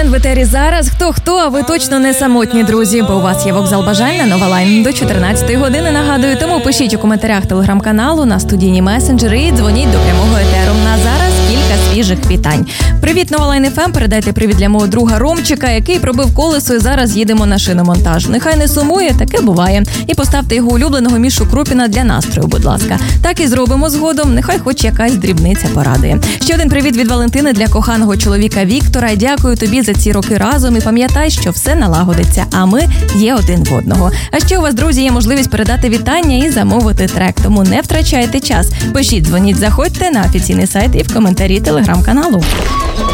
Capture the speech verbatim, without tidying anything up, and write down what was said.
в етері зараз. Хто-хто, а ви точно не самотні, друзі, бо у вас є вокзал бажань на Нова Лайн до чотирнадцятої години, нагадую. Тому пишіть у коментарях телеграм-каналу, на студійні месенджери і дзвоніть до прямого етеру. На зараз кілька свіжих вітань. Привіт, Нова Лайн еф ем, передайте привіт для мого друга Ромчика, який пробив колесо і зараз їдемо на шиномонтаж. Нехай не сумує, таке буває. І поставте його улюбленого Мішу Крупіна для настрою, будь ласка. Так і зробимо згодом, нехай хоч якась дрібниця порадує. Ще один привіт від Валентини для коханого чоловіка Віктора. Дякую тобі за ці роки разом і пам'ятай, що все налагодиться, а ми є один в одного. А ще у вас, друзі, є можливість передати вітання і замовити трек, тому не втрачайте час. Пишіть, дзвоніть, заходьте на офіційний сайт і в коментарі телеграм-каналу.